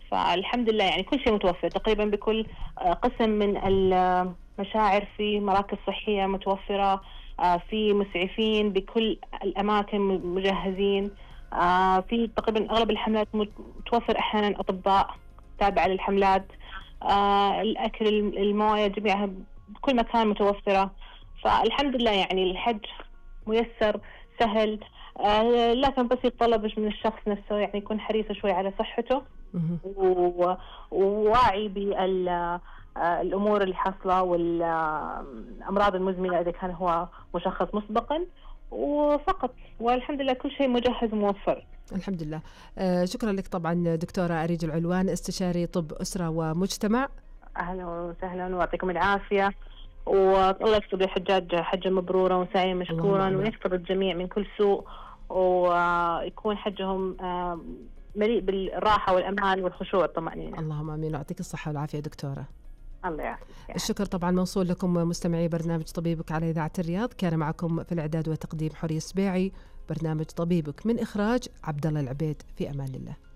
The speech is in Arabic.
فالحمد لله يعني كل شيء متوفر تقريبا بكل قسم من المشاعر، في مراكز صحية متوفرة، في مسعفين بكل الأماكن مجهزين، في تقريبا أغلب الحملات متوفر أحيانا أطباء تابعة للحملات، الأكل الموية جميعها بكل مكان متوفرة. فالحمد لله يعني الحج ميسر سهل، لكن بس يتطلب من الشخص نفسه يعني يكون حريص شوي على صحته وواعي بالأمور اللي حاصلة والأمراض المزمنة إذا كان هو مشخص مسبقا وفقط، والحمد لله كل شيء مجهز وموفر. الحمد لله. شكرا لك طبعا دكتورة أريج العلوان، استشاري طب أسرة ومجتمع. أهلا وسهلا ويعطيكم العافية، والله يكتب للحجاج حجة مبرورة وسعيا مشكورا، ويحفظ الجميع من كل سوء، ويكون حجهم مليء بالراحة والأمان والخشوع والطمأنينة. اللهم آمين، ويعطيك الصحة والعافية دكتورة. الله يعافيك. الشكر طبعا موصول لكم مستمعي برنامج طبيبك على إذاعة الرياض. كان معكم في الإعداد والتقديم حورية السبيعي. برنامج طبيبك من إخراج عبد الله العبيد. في أمان الله.